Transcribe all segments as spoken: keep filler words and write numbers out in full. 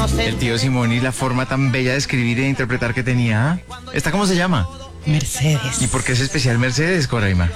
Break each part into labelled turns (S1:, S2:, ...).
S1: El tío Simón y la forma tan bella de escribir e interpretar que tenía. ¿Ah? ¿Esta cómo se llama?
S2: Mercedes.
S1: ¿Y por qué es especial Mercedes, Coraima?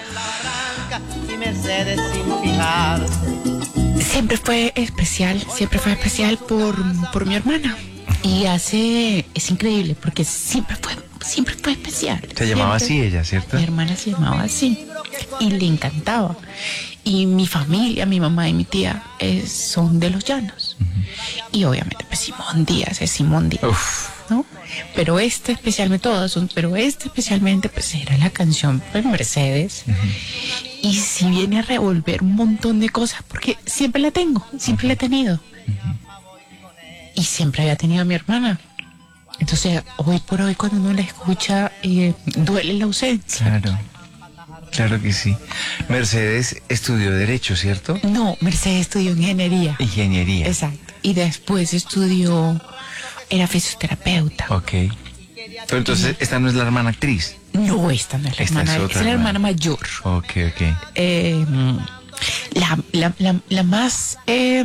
S2: Siempre fue especial, siempre fue especial por, por mi hermana. Y hace, es increíble, porque siempre fue, siempre fue especial.
S1: Se llamaba
S2: Siempre.
S1: así ella, ¿cierto?
S2: Mi hermana se llamaba así y le encantaba. Y mi familia, mi mamá y mi tía eh, son de los llanos. Uh-huh. Y obviamente pues Simón Díaz es Simón Díaz, Uf. ¿no? Pero este especialmente, todas son, pero este especialmente pues era la canción pues, Mercedes. Uh-huh. Y si viene a revolver un montón de cosas, porque siempre la tengo, siempre uh-huh. la he tenido. Uh-huh. Y siempre había tenido a mi hermana. Entonces, hoy por hoy, cuando uno la escucha, eh, duele la ausencia.
S1: Claro, claro que sí. Mercedes estudió Derecho, ¿cierto?
S2: No, Mercedes estudió Ingeniería.
S1: Ingeniería.
S2: Exacto. Y después estudió, era fisioterapeuta.
S1: Ok. Pero entonces, ¿esta no es la hermana actriz?
S2: No, esta no es la
S1: esta
S2: hermana,
S1: es,
S2: es la hermana, hermana mayor.
S1: Ok, ok.
S2: Eh, la, la, la, la más... Eh,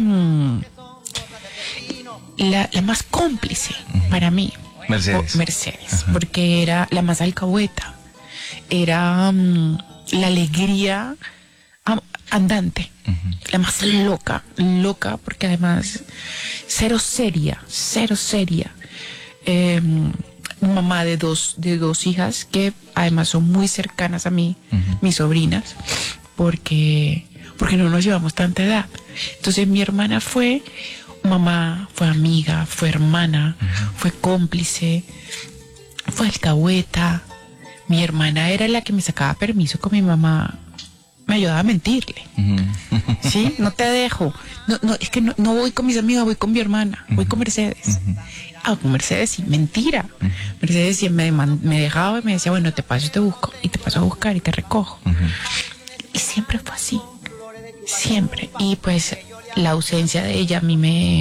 S2: La, la más cómplice uh-huh. para mí,
S1: Mercedes,
S2: o, Mercedes uh-huh. porque era la más alcahueta, era um, la alegría um, andante, uh-huh. la más loca, loca, porque además cero seria, cero seria, eh, mamá de dos, de dos hijas que además son muy cercanas a mí, uh-huh. mis sobrinas, porque, porque no nos llevamos tanta edad. Entonces mi hermana fue mamá, fue amiga, fue hermana, uh-huh. fue cómplice, fue alcahueta. Mi hermana era la que me sacaba permiso con mi mamá, me ayudaba a mentirle. Uh-huh. ¿Sí? No te dejo. No, no, es que no, no voy con mis amigas, voy con mi hermana, uh-huh. voy con Mercedes. Uh-huh. Ah, con Mercedes sí, mentira. Uh-huh. Mercedes sí me, me dejaba y me decía, bueno, te paso y te busco. Y te paso a buscar y te recojo. Uh-huh. Y siempre fue así. Siempre. Y pues la ausencia de ella a mí me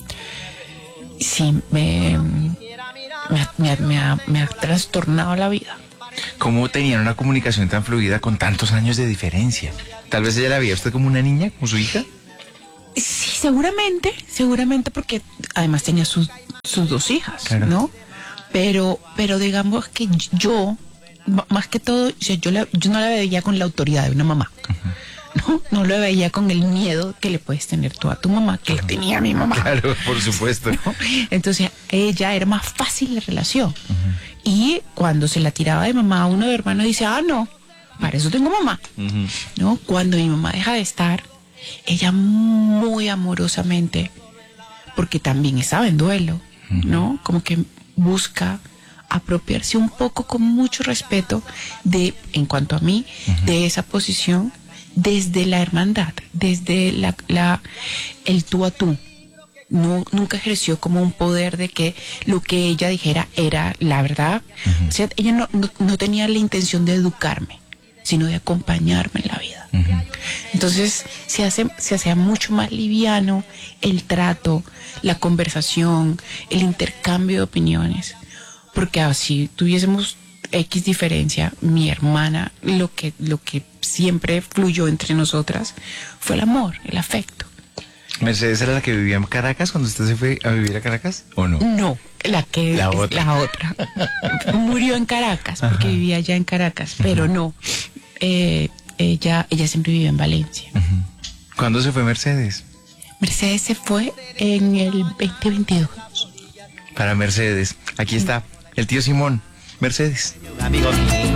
S2: sí me me, me, me, ha, me ha trastornado la vida.
S1: ¿Cómo tenían una comunicación tan fluida con tantos años de diferencia? Tal vez ella la veía usted como una niña, como su hija.
S2: Sí, seguramente, seguramente porque además tenía sus, sus dos hijas, claro. ¿no? Pero, pero digamos que yo, más que todo, yo, la, yo no la veía con la autoridad de una mamá. Uh-huh. No, no lo veía con el miedo que le puedes tener tú a tu mamá, que uh-huh. tenía mi mamá.
S1: Claro, por supuesto.
S2: ¿No? Entonces, ella era más fácil la relación. Uh-huh. Y cuando se la tiraba de mamá a uno de hermano, dice, ah, no, para eso tengo mamá. Uh-huh. ¿No? Cuando mi mamá deja de estar, ella muy amorosamente, porque también estaba en duelo, uh-huh. ¿no? Como que busca apropiarse un poco con mucho respeto de, en cuanto a mí, uh-huh. de esa posición, desde la hermandad, desde la, la, el tú a tú. No, nunca ejerció como un poder de que lo que ella dijera era la verdad. Uh-huh. O sea, ella no, no, no tenía la intención de educarme, sino de acompañarme en la vida. Uh-huh. Entonces se hace, se hacía mucho más liviano el trato, la conversación, el intercambio de opiniones, porque así tuviésemos X diferencia, mi hermana, lo que, lo que siempre fluyó entre nosotras fue el amor, el afecto.
S1: ¿Mercedes era la que vivía en Caracas cuando usted se fue a vivir a Caracas o no?
S2: No, la que
S1: la otra,
S2: la otra. Murió en Caracas porque Ajá. vivía allá en Caracas, pero Ajá. no, eh, ella, ella siempre vivió en Valencia.
S1: Ajá. ¿Cuándo se fue Mercedes?
S2: Mercedes se fue en el veinte veintidós.
S1: Para Mercedes, aquí está el tío Simón. Mercedes.
S3: Amigo mío.